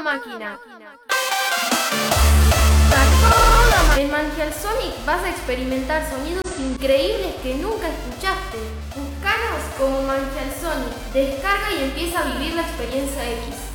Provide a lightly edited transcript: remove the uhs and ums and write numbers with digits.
máquina. En Mangial Sonic vas a experimentar sonidos increíbles que nunca escuchaste. Buscanos como Mangial Sonic. Descarga y empieza a vivir la experiencia X.